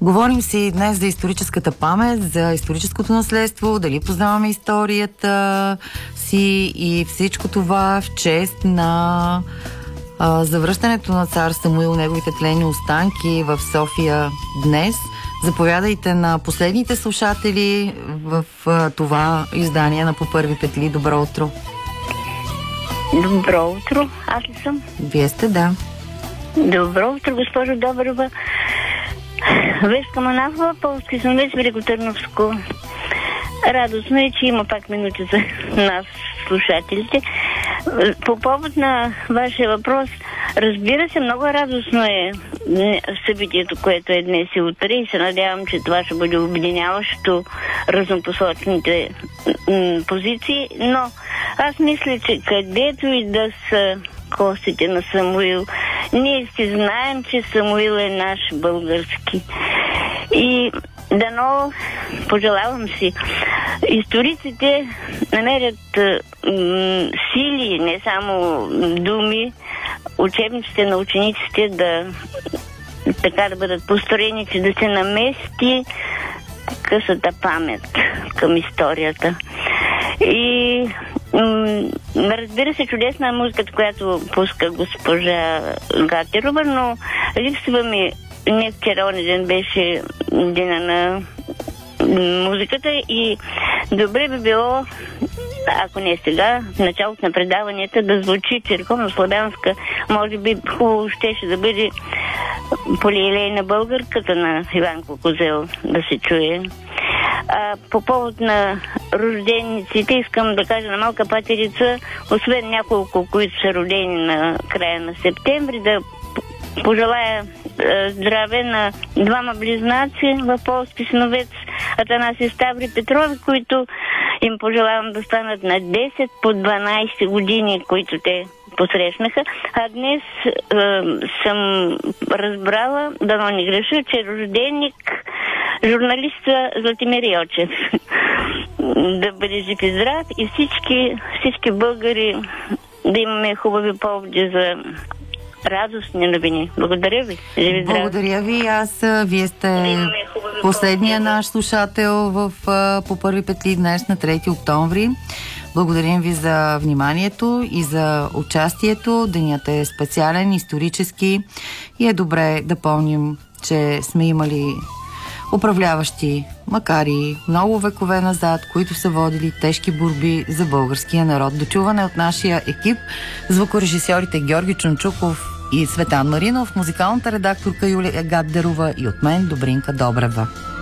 Говорим си днес за историческата памет, за историческото наследство, дали познаваме историята си и всичко това в чест на завръщането на цар Самуил, неговите тлени останки в София днес. Заповядайте на последните слушатели в това издание на По първи петли. Добро утро! Добро утро! Аз ли съм? Вие сте, да. Добро утро, госпожо Добрева. Веска Манахова, Полски Сновец, Великотърновско. Радостно е, че има пак минути за нас, слушателите. По повод на вашия въпрос, разбира се, много радостно е събитието, което е днес и утре, и се надявам, че това ще бъде обединяващо разнопосочните позиции, но аз мисля, че където и да са костите на Самуил, ние си знаем, че Самуил е наш български. И дано, пожелавам си, историците намерят сили, не само думи, учебниците на учениците да бъдат построени, че да се намести късата памет към историята. И разбира се, чудесна музиката, която пуска госпожа Гатерова, но липсва ми, не вчера, онзи ден беше дена на музиката и добре би било, ако не сега, в началото на предаванията да звучи църковно-славянска, може би хубаво щеше да бъде Полиелейна българката на Иванко Козел да се чуе. По повод на рождениците искам да кажа на малка патерица, освен няколко, които са родени на края на септември, да пожелая здраве на двама близнаци в Полски Сновец, Атанаси Ставри Петрови, които им пожелавам да станат на 10 по 12 години, които те посрещнаха. А днес съм разбрала, дано не греша, че рожденик журналиста Златимир Йочев. Да бъде жив и здрав и всички българи да имаме хубави поводи за радостни новини. Благодаря ви. Благодаря ви. Вие сте последния наш слушател в По първи петли днес на 3 октомври. Благодарим ви за вниманието и за участието. Денят е специален, исторически и е добре да помним, че сме имали управляващи, макар и много векове назад, които са водили тежки борби за българския народ. Дочуване от нашия екип, звукорежисьорите Георги Чунчуков и Светан Маринов, музикалната редакторка Юлия Гаддерова и от мен Добринка Добрева.